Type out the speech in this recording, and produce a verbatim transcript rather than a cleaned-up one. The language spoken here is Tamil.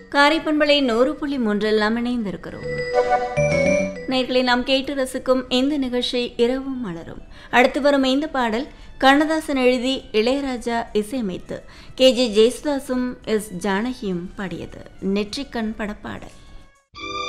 காரைப்பண்பளை நூறு புள்ளி மூன்றில் நாம் இணைந்திருக்கிறோம். நேர்களை நாம் கேட்டு ரசிக்கும் இந்த நிகழ்ச்சி இரவும் மலரும். அடுத்து வரும் இந்த பாடல் கண்ணதாசன் எழுதி இளையராஜா இசையமைத்து கே ஜே ஜேசுதாசும் எஸ் ஜானகியும் பாடியது. நெற்றிக்கண் படப்பாடல்.